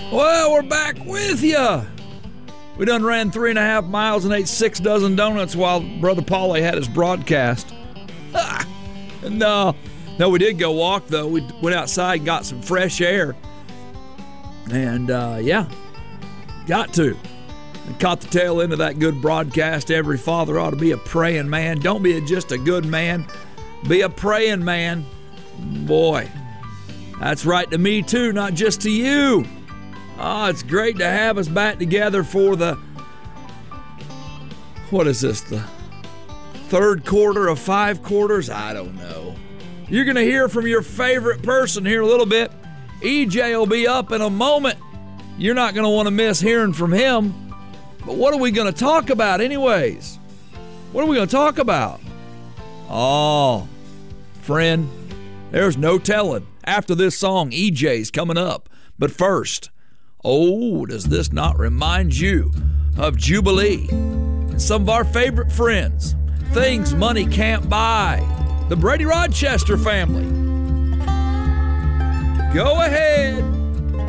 Well, we're back with you. We done ran 3.5 miles and ate 6 dozen donuts while Brother Paulie had his broadcast. No, we did go walk, though. We went outside and got some fresh air. And, yeah, got to. And caught the tail end of that good broadcast. Every father ought to be a praying man. Don't be just a good man. Be a praying man. Boy, that's right to me, too, not just to you. Oh, it's great to have us back together for the, what is this, the third quarter of 5 quarters? I don't know. You're going to hear from your favorite person here in a little bit. EJ will be up in a moment. You're not going to want to miss hearing from him. But what are we going to talk about anyways? What are we going to talk about? Oh, friend, there's no telling. After this song, EJ's coming up. But first, oh, does this not remind you of Jubilee and some of our favorite friends? Things money can't buy. The Brady Rochester family. Go ahead.